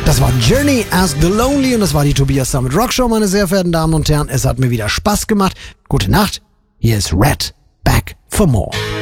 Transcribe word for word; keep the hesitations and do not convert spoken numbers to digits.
Das war Journey as the Lonely und das war die Tobias Summit Rockshow, meine sehr verehrten Damen und Herren. Es hat mir wieder Spaß gemacht. Gute Nacht. Hier ist Red. Back for more.